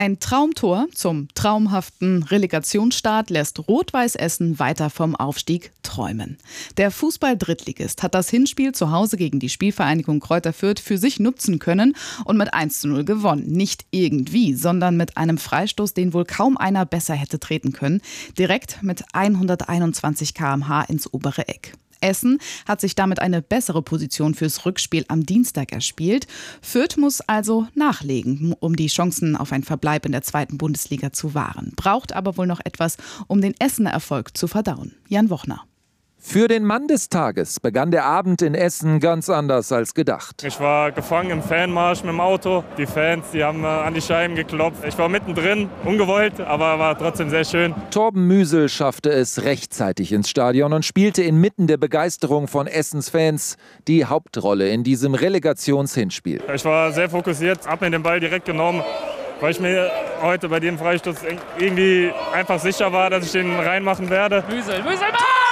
Ein Traumtor zum traumhaften Relegationsstart lässt Rot-Weiß Essen weiter vom Aufstieg träumen. Der Fußball-Drittligist hat das Hinspiel zu Hause gegen die Spielvereinigung Greuther Fürth für sich nutzen können und mit 1:0 gewonnen. Nicht irgendwie, sondern mit einem Freistoß, den wohl kaum einer besser hätte treten können. Direkt mit 121 km/h ins obere Eck. Essen hat sich damit eine bessere Position fürs Rückspiel am Dienstag erspielt. Fürth muss also nachlegen, um die Chancen auf einen Verbleib in der 2. Bundesliga zu wahren. Braucht aber wohl noch etwas, um den Essener Erfolg zu verdauen. Jan Wochner. Für den Mann des Tages begann der Abend in Essen ganz anders als gedacht. Ich war gefangen im Fanmarsch mit dem Auto. Die Fans, die haben an die Scheiben geklopft. Ich war mittendrin, ungewollt, aber war trotzdem sehr schön. Torben Müsel schaffte es rechtzeitig ins Stadion und spielte inmitten der Begeisterung von Essens Fans die Hauptrolle in diesem Relegationshinspiel. Ich war sehr fokussiert, habe mir den Ball direkt genommen, weil ich mir heute bei dem Freistoß irgendwie einfach sicher war, dass ich den reinmachen werde. Müsel, Müsel,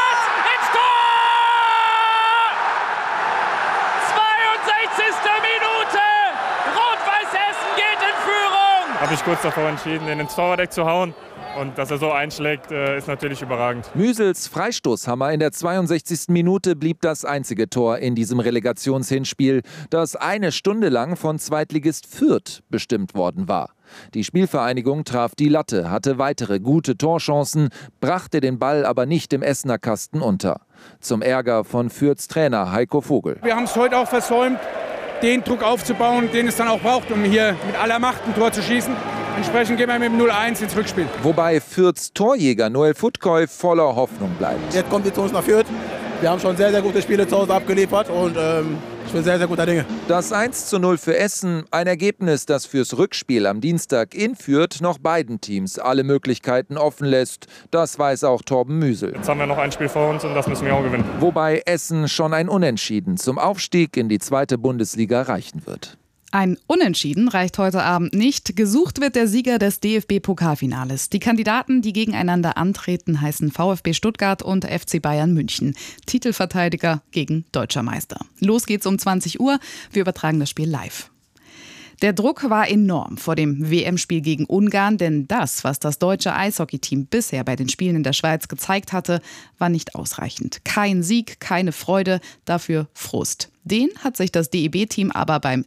habe ich kurz davor entschieden, den ins Torwart zu hauen. Und dass er so einschlägt, ist natürlich überragend. Müsels Freistoßhammer in der 62. Minute blieb das einzige Tor in diesem Relegationshinspiel, das eine Stunde lang von Zweitligist Fürth bestimmt worden war. Die Spielvereinigung traf die Latte, hatte weitere gute Torchancen, brachte den Ball aber nicht im Essener Kasten unter. Zum Ärger von Fürths Trainer Heiko Vogel. Wir haben es heute auch versäumt, den Druck aufzubauen, den es dann auch braucht, um hier mit aller Macht ein Tor zu schießen. Entsprechend gehen wir mit dem 0:1 ins Rückspiel. Wobei Fürths Torjäger Noel Futkoi voller Hoffnung bleibt. Jetzt kommt die zu uns nach Fürth. Wir haben schon sehr, sehr gute Spiele zu Hause abgeliefert und ich bin sehr, sehr guter Dinge. Das 1:0 für Essen, ein Ergebnis, das fürs Rückspiel am Dienstag in Fürth noch beiden Teams alle Möglichkeiten offen lässt. Das weiß auch Torben Müsel. Jetzt haben wir noch ein Spiel vor uns und das müssen wir auch gewinnen. Wobei Essen schon ein Unentschieden zum Aufstieg in die 2. Bundesliga reichen wird. Ein Unentschieden reicht heute Abend nicht. Gesucht wird der Sieger des DFB-Pokalfinales. Die Kandidaten, die gegeneinander antreten, heißen VfB Stuttgart und FC Bayern München. Titelverteidiger gegen Deutscher Meister. Los geht's um 20 Uhr. Wir übertragen das Spiel live. Der Druck war enorm vor dem WM-Spiel gegen Ungarn, denn das, was das deutsche Eishockeyteam bisher bei den Spielen in der Schweiz gezeigt hatte, war nicht ausreichend. Kein Sieg, keine Freude, dafür Frust. Den hat sich das DEB-Team aber beim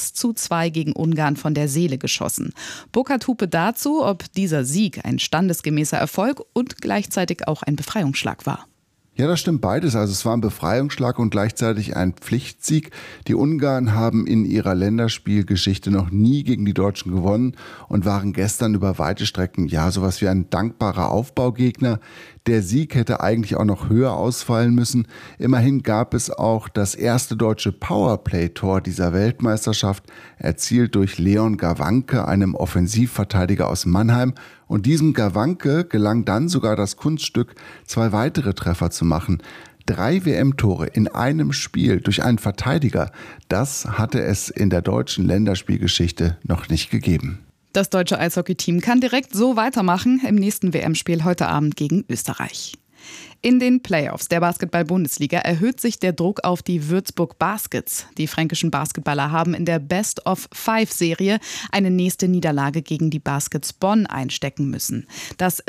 6:2 gegen Ungarn von der Seele geschossen. Burkhard Hupe dazu, ob dieser Sieg ein standesgemäßer Erfolg und gleichzeitig auch ein Befreiungsschlag war. Ja, das stimmt beides. Also es war ein Befreiungsschlag und gleichzeitig ein Pflichtsieg. Die Ungarn haben in ihrer Länderspielgeschichte noch nie gegen die Deutschen gewonnen und waren gestern über weite Strecken ja sowas wie ein dankbarer Aufbaugegner. Der Sieg hätte eigentlich auch noch höher ausfallen müssen. Immerhin gab es auch das erste deutsche Powerplay-Tor dieser Weltmeisterschaft, erzielt durch Leon Gawanke, einem Offensivverteidiger aus Mannheim. Und diesem Gawanke gelang dann sogar das Kunststück, 2 weitere Treffer zu machen. 3 WM-Tore in einem Spiel durch einen Verteidiger, das hatte es in der deutschen Länderspielgeschichte noch nicht gegeben. Das deutsche Eishockeyteam kann direkt so weitermachen im nächsten WM-Spiel heute Abend gegen Österreich. In den Playoffs der Basketball-Bundesliga erhöht sich der Druck auf die Würzburg Baskets. Die fränkischen Basketballer haben in der Best-of-5-Serie eine nächste Niederlage gegen die Baskets Bonn einstecken müssen. Das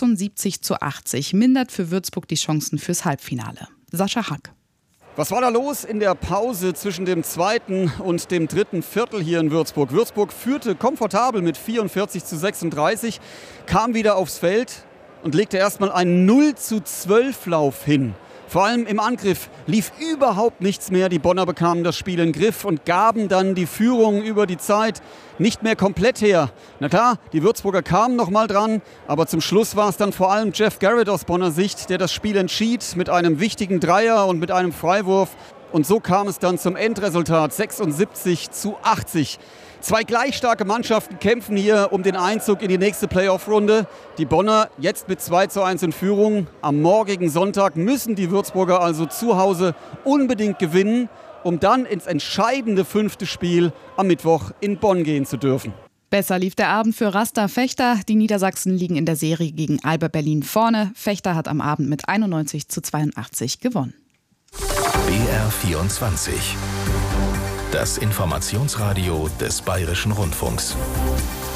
76:80 mindert für Würzburg die Chancen fürs Halbfinale. Sascha Hack. Was war da los in der Pause zwischen dem 2. und dem 3. Viertel hier in Würzburg? Würzburg führte komfortabel mit 44:36, kam wieder aufs Feld und legte erstmal einen 0:12-Lauf hin. Vor allem im Angriff lief überhaupt nichts mehr. Die Bonner bekamen das Spiel in den Griff und gaben dann die Führung über die Zeit nicht mehr komplett her. Na klar, die Würzburger kamen noch mal dran, aber zum Schluss war es dann vor allem Jeff Garrett aus Bonner Sicht, der das Spiel entschied mit einem wichtigen Dreier und mit einem Freiwurf. Und so kam es dann zum Endresultat 76:80. 2 gleich starke Mannschaften kämpfen hier um den Einzug in die nächste Playoff-Runde. Die Bonner jetzt mit 2:1 in Führung. Am morgigen Sonntag müssen die Würzburger also zu Hause unbedingt gewinnen, um dann ins entscheidende 5. Spiel am Mittwoch in Bonn gehen zu dürfen. Besser lief der Abend für Rasta Vechta. Die Niedersachsen liegen in der Serie gegen Alba Berlin vorne. Vechta hat am Abend mit 91:82 gewonnen. BR24. Das Informationsradio des Bayerischen Rundfunks.